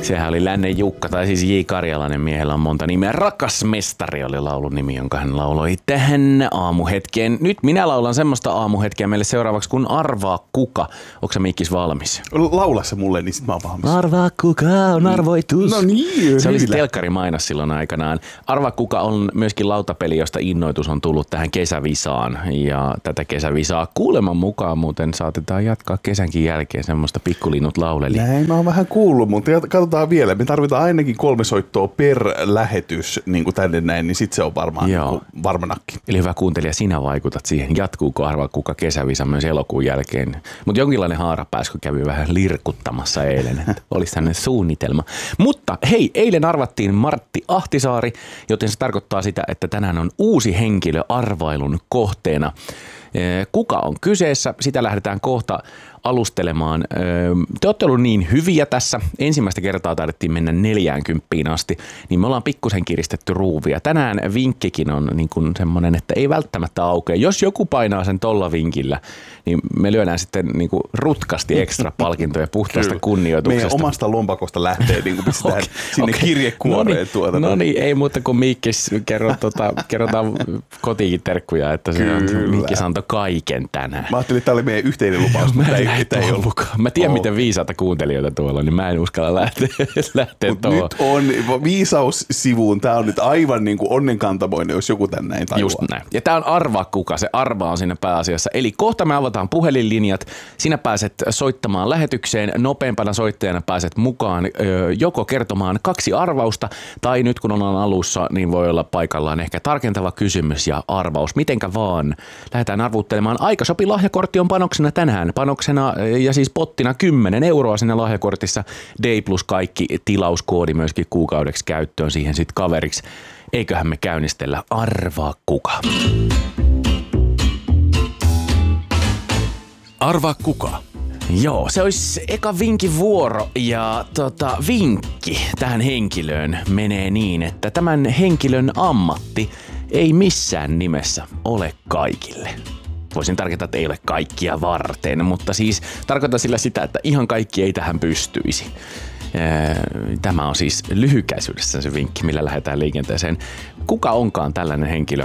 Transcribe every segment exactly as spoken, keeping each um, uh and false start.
Sehän oli Lännen Jukka, tai siis J. Karjalainen, miehellä on monta nimeä. Rakas mestari oli laulun nimi, jonka hän lauloi tähän aamuhetkeen. Nyt minä laulan semmoista aamuhetkeä meille seuraavaksi, kun Arvaa kuka. Onko sä Mikkis valmis? Laula se mulle, niin sit mä oon valmis. Arvaa kuka on arvoitus. No niin. Se oli telkkarimainos silloin aikanaan. Arvaa kuka on myöskin lautapeli, josta innoitus on tullut tähän kesävisaan. Ja tätä kesävisaa kuuleman mukaan muuten saatetaan jatkaa kesänkin jälkeen semmoista pikkulinnut lauleli. Näin mä oon vähän kuullut, mutta katsotaan vielä. Me tarvitaan ainakin kolme soittoa per lähetys niin kuin tänne näin, niin sit se on varmaan niin varmanakki. Eli hyvä kuuntelija, sinä vaikutat siihen. Jatkuuko Arvaa kuka kesävisa myös elokuun jälkeen? Mutta jonkinlainen haarapääskö kävi vähän lirkuttamassa eilen, että olisi tämmöinen suunnitelma. Mutta hei, eilen arvattiin Martti Ahtisaari, joten se tarkoittaa sitä, että tänään on uusi henkilö arvailun kohteena. Kuka on kyseessä? Sitä lähdetään kohta alustelemaan. Te olette ollut niin hyviä tässä. Ensimmäistä kertaa taidettiin mennä neljäänkymppiin asti, niin me ollaan pikkusen kiristetty ruuvia. Tänään vinkkikin on niin kuin semmoinen, että ei välttämättä aukea. Jos joku painaa sen tolla vinkillä, niin me lyödään sitten niin kuin rutkasti ekstra palkintoja puhtaasta kunnioituksesta. Meidän omasta lompakosta lähtee, niin kuin pistetään okay, sinne okay. kirjekuoreen tuota. No niin, ei muuta kuin Mikkis kerro, tuota, kerrotaan kotiinkin terkkuja, että se on, Mikkis antoi kaiken tänään. Mä ajattelin, että tämä oli meidän yhteinen lupaus, mutta ei, ei ollut. Mä tiedän, oh. miten viisaita kuuntelijoita tuolla on, niin mä en uskalla lähteä, lähteä tuohon. Nyt on viisaussivuun, tää on nyt aivan niin kuin onnenkantamoinen, jos joku tän näin tajuaa. Just näin. Ja tää on Arvaa kuka, se arva on siinä pääasiassa. Eli kohta me avataan puhelinlinjat, sinä pääset soittamaan lähetykseen, nopeampana soittajana pääset mukaan joko kertomaan kaksi arvausta, tai nyt kun ollaan alussa, niin voi olla paikallaan ehkä tarkentava kysymys ja arvaus. Mitenkä vaan. Lähdetään arvuuttelemaan. Aikasopi lahjakortti on panoksena tänään. Panoksena ja siis pottina kymmenen euroa siinä lahjakortissa. Day plus kaikki tilauskoodi myöskin kuukaudeksi käyttöön siihen sitten kaveriksi. Eiköhän me käynnistellä Arvaa kuka. Arvaa kuka. Joo, se olisi eka vinkin vuoro ja tota, vinkki tähän henkilöön menee niin, että tämän henkilön ammatti ei missään nimessä ole kaikille. Voisin tarkoittaa, että ei ole kaikkia varten, mutta siis tarkoitan sillä sitä, että ihan kaikki ei tähän pystyisi. Tämä on siis lyhykäisyydessä se vinkki, millä lähdetään liikenteeseen. Kuka onkaan tällainen henkilö,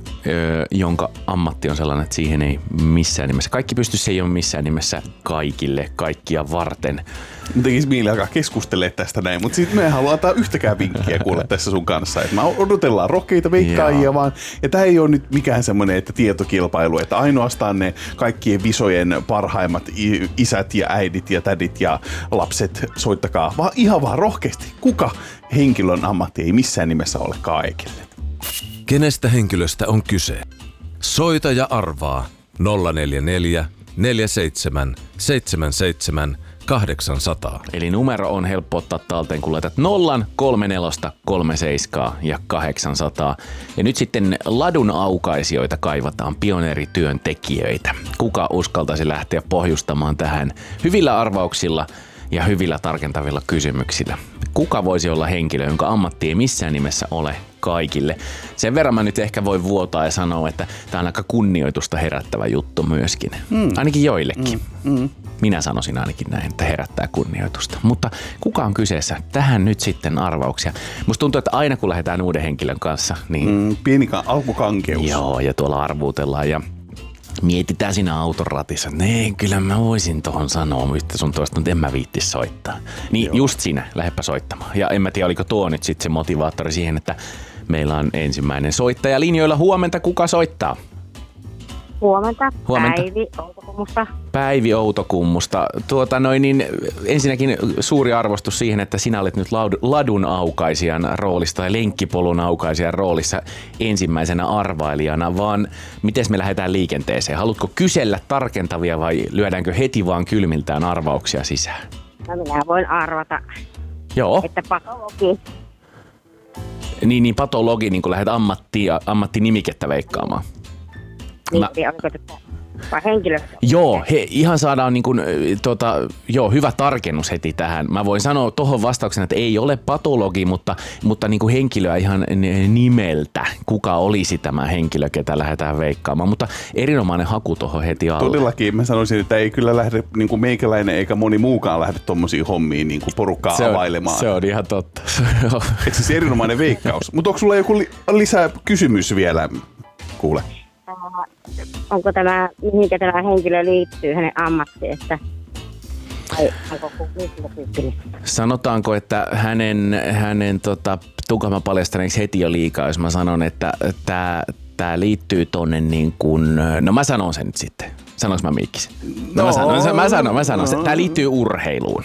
jonka ammatti on sellainen, että siihen ei missään nimessä. Kaikki pysty, se ei ole missään nimessä kaikille, kaikkia varten. Mä tekis mieli alkaa keskustelemaan tästä näin, mutta sitten me ei halua antaa yhtäkään vinkkiä kuulla tässä sun kanssa. Et mä odotellaan rohkeita veikkaajia vaan. Ja tää ei ole nyt mikään semmoinen, että tietokilpailu, että ainoastaan ne kaikkien visojen parhaimmat isät ja äidit ja tädit ja lapset soittakaa. Vaan ihan vaan rohkeasti. Kuka henkilön ammatti ei missään nimessä ole kaikille? Kenestä henkilöstä on kyse? Soita ja arvaa nolla neljä neljä neljä seitsemän seitsemän seitsemän kahdeksan nolla nolla. Eli numero on helppo ottaa talteen, kun laitat nollan, kolme nelosta, kolme seiskaa ja kahdeksansataa. Ja nyt sitten ladun aukaisijoita kaivataan, pioneerityöntekijöitä. Kuka uskaltaisi lähteä pohjustamaan tähän hyvillä arvauksilla ja hyvillä tarkentavilla kysymyksillä? Kuka voisi olla henkilö, jonka ammatti ei missään nimessä ole kaikille? Sen verran mä nyt ehkä voi vuotaa ja sanoa, että tää on aika kunnioitusta herättävä juttu myöskin. Mm. Ainakin joillekin. Mm. Mm. Minä sanoisin ainakin näin, että herättää kunnioitusta. Mutta kuka on kyseessä? Tähän nyt sitten arvauksia. Musta tuntuu, että aina kun lähdetään uuden henkilön kanssa, niin... Mm, pieni alkukankeus. Joo, ja tuolla arvuutellaan ja mietitään siinä auton ratissa, että nee, kyllä mä voisin tohon sanoa yhtä sun toista, mutta en mä viitti soittaa. Niin Joo. just sinä, lähdepä soittamaan. Ja en mä tiedä, oliko tuo nyt sitten se motivaattori siihen, että meillä on ensimmäinen soittaja linjoilla. Huomenta, kuka soittaa? Huomenta. Huomenta. Päivi Outokummusta. Päivi Outokummusta. Tuota noin, niin ensinnäkin suuri arvostus siihen, että sinä olet nyt ladun aukaisijan roolissa tai lenkkipolun aukaisijan roolissa ensimmäisenä arvailijana, vaan miten me lähdetään liikenteeseen? Haluatko kysellä tarkentavia vai lyödäänkö heti vaan kylmiltään arvauksia sisään? No minä voin arvata, Joo. että patologi. Niin, niin patologi, niin kun lähdet ammattia, ammattinimikettä veikkaamaan. Niin, Mä... onko tätä Vai henkilö? Joo, he, ihan saadaan niin kuin, tota, joo, hyvä tarkennus heti tähän. Mä voin sanoa tuohon vastauksena, että ei ole patologi, mutta, mutta niin kuin henkilöä ihan nimeltä, kuka olisi tämä henkilö, ketä lähdetään veikkaamaan. Mutta erinomainen haku tuohon heti alle. Todellakin mä sanoisin, että ei kyllä lähde niin kuin meikäläinen eikä moni muukaan lähde tommosiin hommiin niin kuin porukkaa se on, availemaan. Se on ihan totta. Et siis erinomainen veikkaus. Mutta onko sulla joku li- lisää kysymys vielä? Kuule. Onko tämä, mihinkä tämä henkilö liittyy hänen ammattiin, että vai onko henkilötyyppinen? Sanotaanko, että hänen, hänen tota, tukama paljastaneeksi heti jo liikaa, jos mä sanon, että tämä tää liittyy tonne niin kuin, no mä sanon sen nyt sitten. Sanoinko mä Miikkis? No, no mä sanon, mä sanon, mä sanon sen. Tää liittyy urheiluun.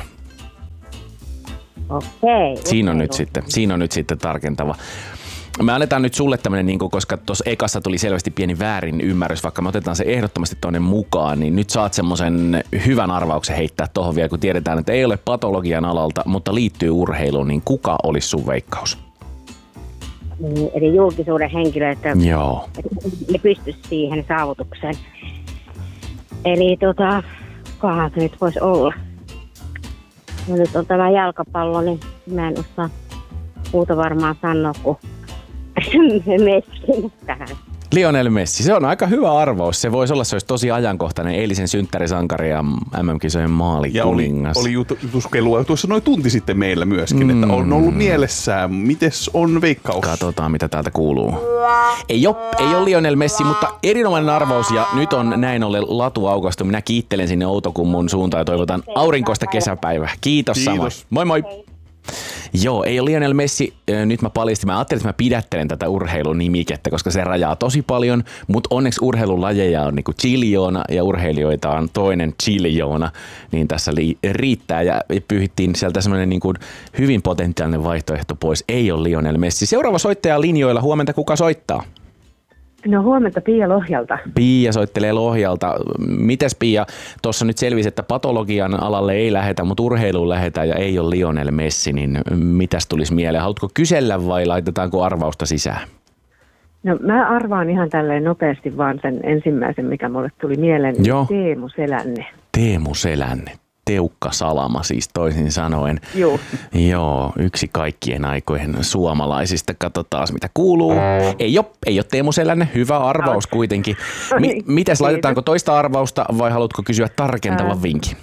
Okei. Siinä on nyt sitten, siinä on nyt sitten tarkentava. Me annetaan nyt sulle tämmönen, niin koska tuossa ekassa tuli selvästi pieni väärin ymmärrys, vaikka me otetaan se ehdottomasti tuonne mukaan, niin nyt saat semmoisen hyvän arvauksen heittää tohon vielä, kun tiedetään, että ei ole patologian alalta, mutta liittyy urheiluun, niin kuka olisi sun veikkaus? Niin, eli julkisuuden henkilö, että Joo. ne pystyisi siihen saavutukseen. Eli tota, kukahan se nyt voisi olla? No nyt on tämä jalkapallo, niin mä en osaa muuta varmaan sanoa, kun Messi tähän. Lionel Messi, se on aika hyvä arvaus. Se voisi olla, se olisi tosi ajankohtainen eilisen synttärisankari ja M M-kisojen maalikuningas. Ja oli, oli jutuskelua tuossa noin tunti sitten meillä myöskin, mm. että on ollut mielessään. Mites on veikkaus? Katsotaan, mitä täältä kuuluu. Ei ole, ei ole Lionel Messi, mutta erinomainen arvaus ja nyt on näin ollen latu aukastu. Minä kiittelen sinne Outokummun suuntaan ja toivotan aurinkoista kesäpäivää. Kiitos, Kiitos. Samoin. Moi moi. Hei. Joo, ei ole Lionel Messi. Nyt mä paljastin, mä ajattelin, että mä pidättelen tätä urheilun nimikettä, koska se rajaa tosi paljon, mutta onneksi urheilulajeja on niinku chiljoona ja urheilijoita on toinen chiljoona, niin tässä li- riittää ja pyyhittiin sieltä semmoinen niinku hyvin potentiaalinen vaihtoehto pois. Ei ole Lionel Messi. Seuraava soittaja linjoilla. Huomenta, kuka soittaa? No huomenta Pia Lohjalta. Pia soittelee Lohjalta. Mites Pia, tuossa nyt selvisi, että patologian alalle ei lähetä, mutta urheiluun lähetään ja ei ole Lionel Messi, niin mitäs tulisi mieleen? Haluatko kysellä vai laitetaanko arvausta sisään? No mä arvaan ihan tälleen nopeasti vaan sen ensimmäisen, mikä mulle tuli mieleen, Joo. Teemu Selänne. Teemu Selänne. Teukka Salama siis toisin sanoen. Joo. Joo, yksi kaikkien aikojen suomalaisista. Katsotaan mitä kuuluu. Ei ole, ei ole Teemu Selänne. Hyvä arvaus kuitenkin. Mi- mites, laitetaanko toista arvausta vai haluatko kysyä tarkentavan vinkin?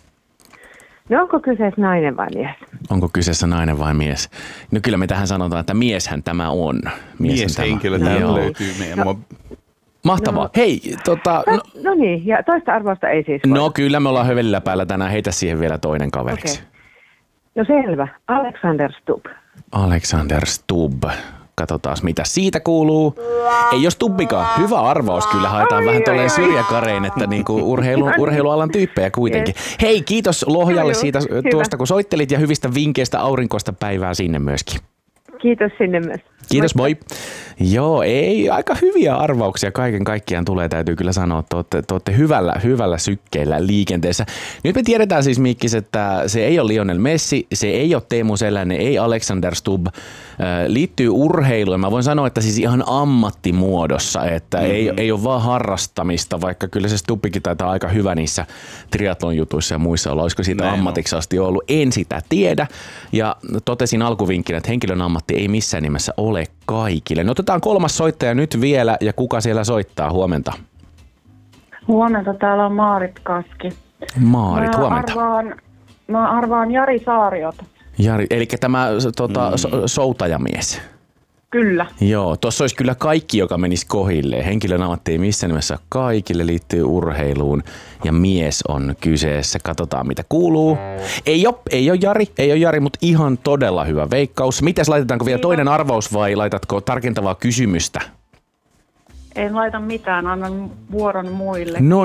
No onko kyseessä nainen vai mies? Onko kyseessä nainen vai mies? No kyllä me tähän sanotaan, että mieshän tämä on. Mieshenkilö täältä löytyy meidän. No. Mahtavaa. No. Hei, tota... No, no niin, ja toista arvausta ei siis voi. No kyllä, me ollaan hövelillä päällä tänään. Heitä siihen vielä toinen kaveriksi. Okay. No selvä. Alexander Stubb. Alexander Stubb. Katsotaan, mitä siitä kuuluu. Ei jos Stubbikaan. Hyvä arvaus. Kyllä haetaan ai, vähän ai, tolleen syrjäkareen, että niinku urheilu, urheilualan tyyppejä kuitenkin. Yes. Hei, kiitos Lohjalle siitä hyvä. Tuosta, kun soittelit ja hyvistä vinkkeistä aurinkoista päivää sinne myöskin. Kiitos sinne myös. Kiitos, moi. Joo, ei, aika hyviä arvauksia kaiken kaikkiaan tulee, täytyy kyllä sanoa, että olette, te olette hyvällä, hyvällä sykkeellä liikenteessä. Nyt me tiedetään siis, Mikkis, että se ei ole Lionel Messi, se ei ole Teemu Selänne, ei Alexander Stubb, liittyy urheiluun. Mä voin sanoa, että siis ihan ammattimuodossa, että mm-hmm. ei, ei ole vaan harrastamista, vaikka kyllä se Stubbikin taitaa aika hyvä niissä triathlon jutuissa ja muissa olla. Olisiko siitä Näin ammatiksi on. asti ollut? En sitä tiedä. Ja totesin alkuvinkkinä, että henkilön ammatti ei missään nimessä ole kaikille. No otetaan kolmas soittaja nyt vielä ja kuka siellä soittaa? Huomenta. Huomenta, täällä on Maarit Kaski. Maarit, mä huomenta. Arvaan, mä arvaan Jari Saariota. Jari, eli tämä tota, mm. so, soutajamies. Kyllä. Joo, tuossa olisi kyllä kaikki, joka menisi kohilleen. Henkilön ammatti ei missään nimessä kaikille, liittyy urheiluun ja mies on kyseessä. Katsotaan mitä kuuluu. Ei ole, ei ole Jari, ei ole Jari, mutta ihan todella hyvä veikkaus. Mites, laitetaanko vielä toinen arvaus vai laitatko tarkentavaa kysymystä? En laita mitään, annan vuoron muille. Noniin,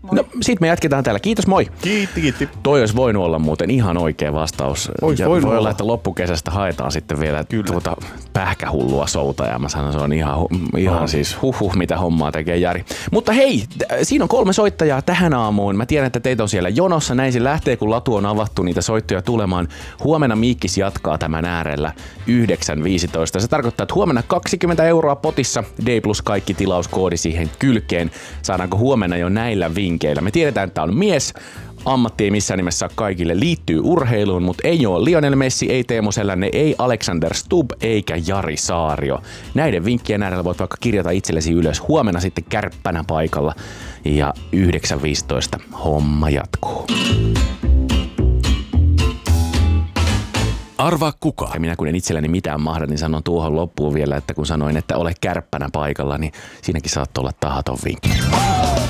No sit me jatketaan täällä. Kiitos, moi. Kiitti, kiitti. Toi olisi voinut olla muuten ihan oikea vastaus. Ois ja voinut voi olla, olla. että loppukesästä haetaan sitten vielä tuota pähkähullua soutajaa. Mä sanon, se on ihan, ihan On. siis huhhuh, mitä hommaa tekee Jari. Mutta hei, t- siinä on kolme soittajaa tähän aamuun. Mä tiedän, että teitä on siellä jonossa. Näin se lähtee, kun latu on avattu niitä soittoja tulemaan. Huomenna Miikkis jatkaa tämän äärellä yhdeksän viisitoista. Se tarkoittaa, että huomenna kaksikymmentä euroa potissa. D plus kaikki tilauskoodi siihen kylkeen. Saadaanko huomenna jo näillä vinkkeillä? Me tiedetään, että on mies. Ammatti ei missään nimessä kaikille liittyy urheiluun, mutta ei ole Lionel Messi, ei Teemu Selänne, ei Alexander Stubb eikä Jari Saario. Näiden vinkkien äärellä voit vaikka kirjata itsellesi ylös. Huomenna sitten kärppänä paikalla ja yhdeksän viisitoista homma jatkuu. Arvaa kuka. Ja minä kun en itselleni mitään mahda, niin sanon tuohon loppuun vielä, että kun sanoin, että ole kärppänä paikalla, niin siinäkin saattoi olla tahaton vinkki.